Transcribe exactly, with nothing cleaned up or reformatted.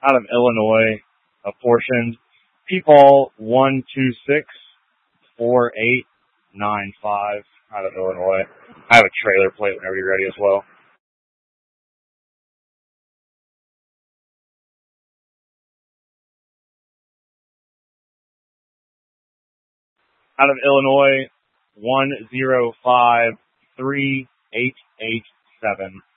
Out of Illinois, apportioned. People one two six four eight nine five. Out of Illinois. I have a trailer plate whenever you're ready as well. Out of Illinois, one zero five three eight eight seven.